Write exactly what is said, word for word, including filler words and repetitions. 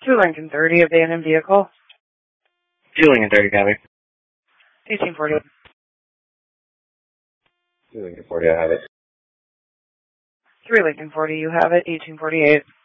Two Lincoln thirty, abandoned vehicle. Two Lincoln thirty, copy. eighteen forty. Two Lincoln forty, I have it. Three Lincoln forty, you have it. eighteen forty-eight.